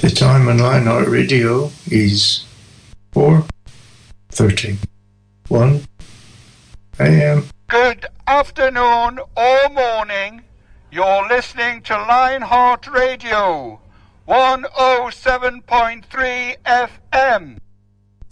The time on Lionheart Radio is 4:31 a.m. Good afternoon or morning. You're listening to Lionheart Radio, 107.3 FM.